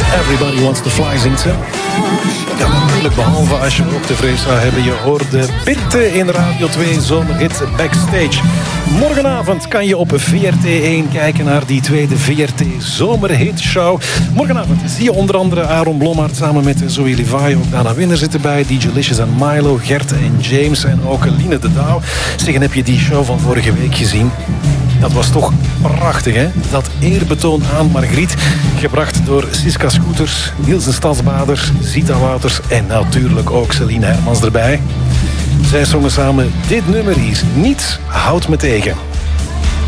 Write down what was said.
Everybody Wants to Fly zingt ze. Ja, natuurlijk, behalve als je ook de vrees zou hebben. Je hoorde Birte in Radio 2 zomerhit Backstage. Morgenavond kan je op VRT1 kijken naar die tweede VRT zomerhitshow. Morgenavond zie je onder andere Aaron Blommaert samen met Zoe Levi. Ook Dana Winner zit erbij, DJ Licious en Milo, Gert en James en ook Line de Douw. Zeg, en heb je die show van vorige week gezien? Dat was toch prachtig, hè? Dat eerbetoon aan Margriet, gebracht door Siska Scooters, Niels de Stadsbader, Zita Wouters en natuurlijk ook Celine Hermans erbij. Zij zongen samen dit nummer hier. Niets houdt me tegen.